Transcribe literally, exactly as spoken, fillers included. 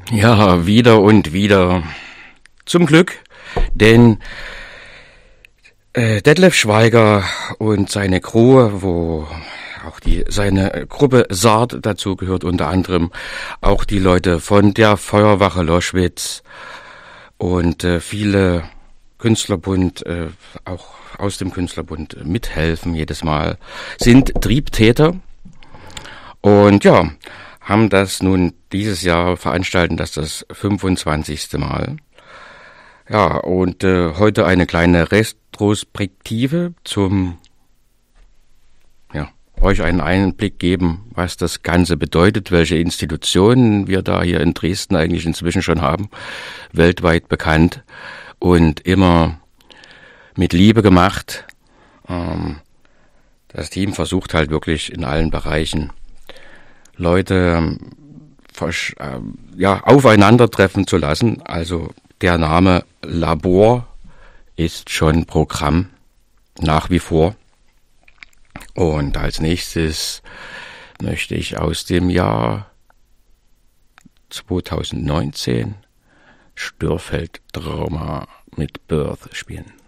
Ja, wieder und wieder. Zum Glück, denn äh, Detlef Schweiger und seine Crew, wo auch die seine Gruppe Saat dazu gehört, unter anderem auch die Leute von der Feuerwache Loschwitz und äh, viele Künstlerbund, äh, auch aus dem Künstlerbund mithelfen jedes Mal, sind Triebtäter und ja, haben das nun dieses Jahr veranstalten, das das fünfundzwanzigste Mal. Ja, und äh, heute eine kleine Retrospektive zum, ja, euch einen Einblick geben, was das Ganze bedeutet, welche Institutionen wir da hier in Dresden eigentlich inzwischen schon haben, weltweit bekannt und immer mit Liebe gemacht. Ähm, das Team versucht halt wirklich in allen Bereichen Leute äh, ja, aufeinandertreffen zu lassen. Also der Name Labor ist schon Programm nach wie vor. Und als nächstes möchte ich aus dem Jahr zweitausendneunzehn Störfeld Trauma mit Birth spielen.